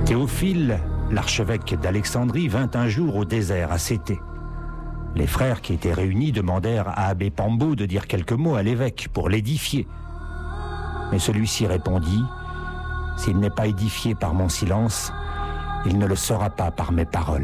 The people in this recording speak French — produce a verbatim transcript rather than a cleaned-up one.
Théophile, l'archevêque d'Alexandrie, vint un jour au désert à Céthée. Les frères qui étaient réunis demandèrent à abbé Pambo de dire quelques mots à l'évêque pour l'édifier. Mais celui-ci répondit « S'il n'est pas édifié par mon silence, il ne le sera pas par mes paroles. »